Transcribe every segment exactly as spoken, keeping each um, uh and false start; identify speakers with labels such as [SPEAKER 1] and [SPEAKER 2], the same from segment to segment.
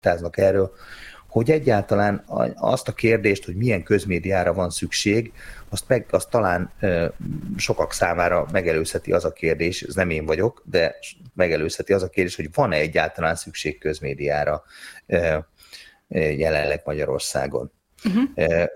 [SPEAKER 1] vitáznak erről, hogy egyáltalán azt a kérdést, hogy milyen közmédiára van szükség, azt, meg, azt talán e, sokak számára megelőzheti az a kérdés, ez nem én vagyok, de megelőzheti az a kérdés, hogy van-e egyáltalán szükség közmédiára e, jelenleg Magyarországon. Uh-huh. E,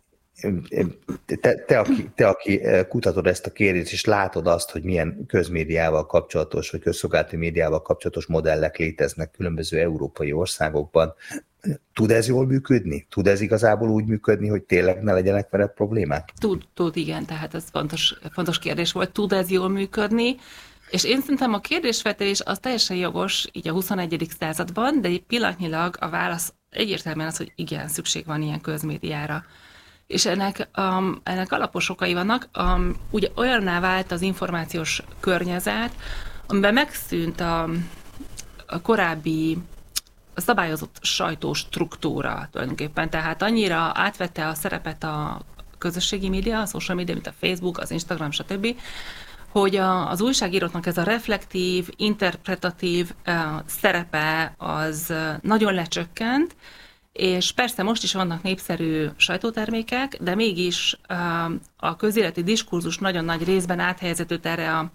[SPEAKER 1] Te, te, aki, te, aki kutatod ezt a kérdést, és látod azt, hogy milyen közmédiával kapcsolatos, vagy közszolgálati médiával kapcsolatos modellek léteznek különböző európai országokban, tud ez jól működni? Tud ez igazából úgy működni, hogy tényleg ne legyenek veled problémák?
[SPEAKER 2] Tud, tud, igen, tehát ez fontos, fontos kérdés volt. Tud ez jól működni? És én szerintem a kérdésfeltevés az teljesen jogos így a huszonegyedik században, de pillanatnyilag a válasz egyértelműen az, hogy igen, szükség van ilyen közmédiára. És ennek, um, ennek alapos okai vannak. Um, ugye olyanná vált az információs környezet, amiben megszűnt a, a korábbi szabályozott sajtóstruktúra tulajdonképpen. Tehát annyira átvette a szerepet a közösségi média, a social media, mint a Facebook, az Instagram, stb., hogy a, az újságíróknak ez a reflektív, interpretatív uh, szerepe az nagyon lecsökkent, és persze most is vannak népszerű sajtótermékek, de mégis a közéleti diskurzus nagyon nagy részben áthelyezett erre a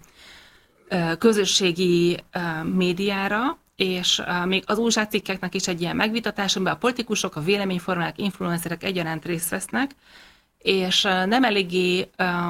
[SPEAKER 2] közösségi médiára, és még az újságcikkeknek is egy ilyen megvitatás, amiben a politikusok, a véleményformálók, influencerek egyaránt részt vesznek, és nem eléggé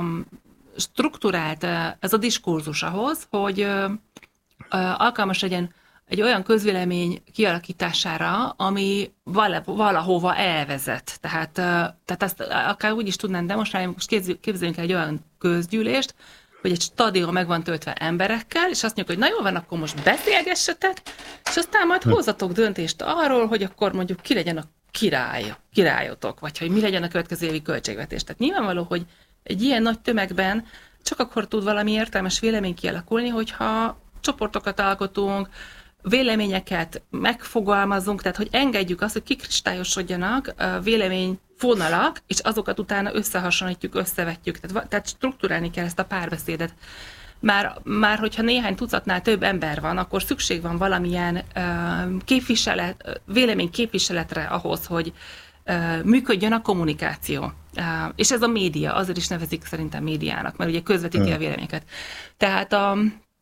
[SPEAKER 2] strukturált ez a diskurzus ahhoz, hogy alkalmas legyen egy olyan közvélemény kialakítására, ami valahova elvezet. Tehát, tehát ezt akár úgy is tudnám demonstrálni, most képzeljünk el egy olyan közgyűlést, hogy egy stadion meg van töltve emberekkel, és azt mondjuk, hogy na jól van, akkor most beszélgessetek, és aztán majd hozzatok döntést arról, hogy akkor mondjuk ki legyen a király, királyotok, vagy hogy mi legyen a következő évi költségvetés. Tehát nyilvánvaló, hogy egy ilyen nagy tömegben csak akkor tud valami értelmes vélemény kialakulni, hogyha csoportokat alkotunk, véleményeket megfogalmazunk, tehát hogy engedjük azt, hogy kikristályosodjanak véleményfonalak, és azokat utána összehasonlítjuk, összevetjük. Tehát, tehát strukturálni kell ezt a párbeszédet. Már, már hogyha néhány tucatnál több ember van, akkor szükség van valamilyen uh, képviselet, vélemény képviseletre ahhoz, hogy uh, működjön a kommunikáció. Uh, és ez a média, azért is nevezik szerintem médiának, mert ugye közvetíti hmm. a véleményeket. Tehát a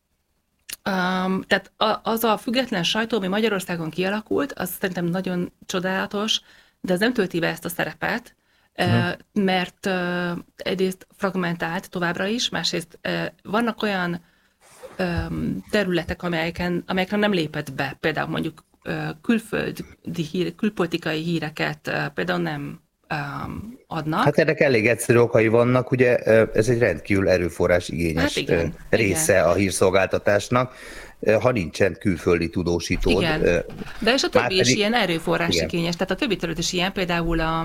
[SPEAKER 2] Um, tehát az a független sajtó, ami Magyarországon kialakult, az szerintem nagyon csodálatos, de ez nem tölti be ezt a szerepet, uh-huh. mert uh, egyrészt fragmentált továbbra is, másrészt uh, vannak olyan um, területek, amelyeken, amelyekre nem lépett be, például mondjuk uh, külföldi hír, külpolitikai híreket uh, például nem um, adnak.
[SPEAKER 1] Hát ennek elég egyszerű okai vannak, ugye ez egy rendkívül erőforrás igényes hát igen, része igen. a hírszolgáltatásnak, ha nincsen külföldi tudósítód.
[SPEAKER 2] Igen, de és a többi is ilyen erőforrás igen. igényes, tehát a többi terület is ilyen, például a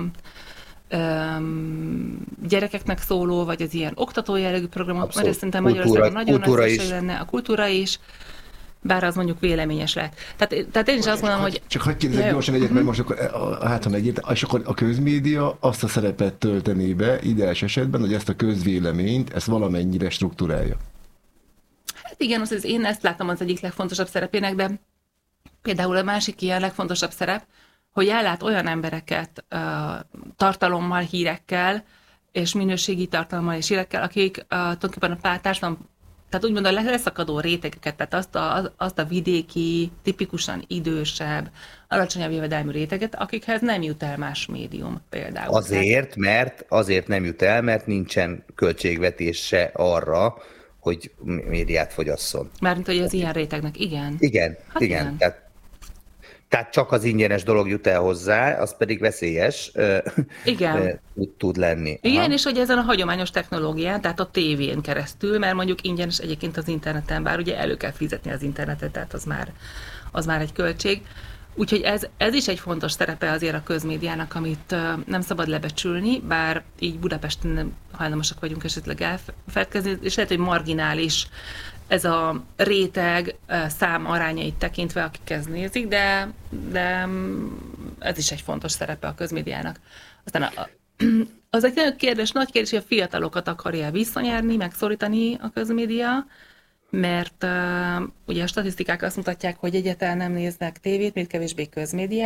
[SPEAKER 2] um, gyerekeknek szóló, vagy az ilyen oktatójellegű programok, mert szerintem Magyarországon nagyon nagy szükség lenne, a kultúra is, bár az mondjuk véleményes lehet. Tehát, tehát én is azt mondom, hogy...
[SPEAKER 3] Csak hagyj kérdezzek gyorsan egyet, mert most akkor, hát ha megírta, és akkor a közmédia azt a szerepet töltené be ideális esetben, hogy ezt a közvéleményt, ezt valamennyire strukturálja.
[SPEAKER 2] Hát igen, az, az én ezt látom az egyik legfontosabb szerepének, de például a másik ilyen legfontosabb szerep, hogy ellát olyan embereket uh, tartalommal, hírekkel, és minőségi tartalommal és hírekkel, akik uh, tulajdonképpen a társadalom, tehát úgymond a leszakadó rétegeket, tehát azt a, azt a vidéki, tipikusan idősebb, alacsonyabb jövedelmű réteget, akikhez nem jut el más médium például.
[SPEAKER 1] Azért, mert, azért nem jut el, mert nincsen költségvetése arra, hogy médiát fogyasszon.
[SPEAKER 2] Mármint, hogy az ilyen rétegnek, igen.
[SPEAKER 1] Igen, hát igen. igen. Tehát, tehát csak az ingyenes dolog jut el hozzá, az pedig veszélyes
[SPEAKER 2] igen.
[SPEAKER 1] tud, tud lenni.
[SPEAKER 2] Igen, Aha. és hogy ezen a hagyományos technológián, tehát a tévén keresztül, mert mondjuk ingyenes egyébként az interneten, bár ugye elő kell fizetni az internetet, tehát az már, az már egy költség. Úgyhogy ez, ez is egy fontos szerepe azért a közmédiának, amit uh, nem szabad lebecsülni, bár így Budapesten nem hajlamosak vagyunk esetleg elfeledkezni, és lehet, hogy marginális ez a réteg uh, szám arányait tekintve, akik ezt nézik, de, de ez is egy fontos szerepe a közmédiának. Aztán a, az egy kérdés, nagy kérdés, hogy a fiatalokat akarja visszanyerni, megszorítani a közmédia, mert uh, ugye a statisztikák azt mutatják, hogy egyáltalán nem néznek tévét, még kevésbé közmédiát,